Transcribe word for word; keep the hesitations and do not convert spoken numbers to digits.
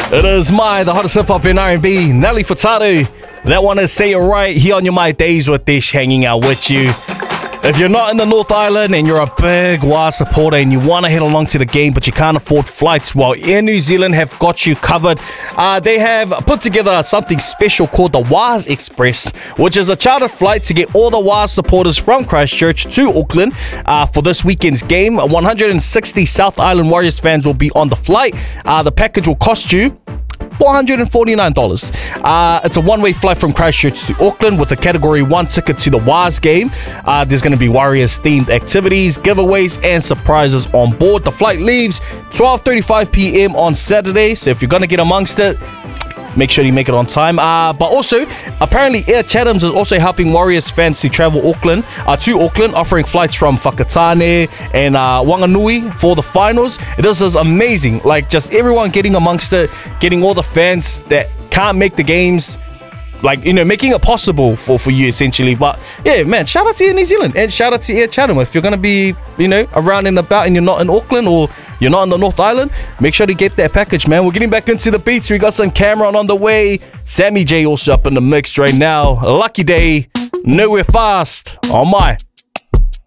It is my, the hottest hip-hop in R and B, Nelly Furtado. That one is Say It Right here on your My Days with Dish, hanging out with you. If you're not in the North Island and you're a big W A S supporter and you want to head along to the game but you can't afford flights, well, Air New Zealand have got you covered. Uh, they have put together something special called the W A S Express, which is a chartered flight to get all the W A S supporters from Christchurch to Auckland uh, for this weekend's game. one hundred sixty South Island Warriors fans will be on the flight. Uh, the package will cost you four hundred forty-nine dollars. Uh, it's a one-way flight from Christchurch to Auckland with a Category one ticket to the W A S game. Uh, there's going to be Warriors-themed activities, giveaways, and surprises on board. The flight leaves twelve thirty-five p m on Saturday, so if you're going to get amongst it, make sure you make it on time. Uh, but also, apparently Air Chathams is also helping Warriors fans to travel Auckland uh, to Auckland, offering flights from Whakatane and uh, Wanganui for the finals. This is amazing. Like, just everyone getting amongst it, getting all the fans that can't make the games, like, you know, making it possible for, for you, essentially. But yeah, man, shout out to Air New Zealand and shout out to Air Chatham. If you're going to be, you know, around and about and you're not in Auckland or you're not in the North Island, make sure to get that package, man. We're getting back into the beats. We got some Cameron on the way. Sammy J also up in the mix right now. Lucky Day, Nowhere Fast on my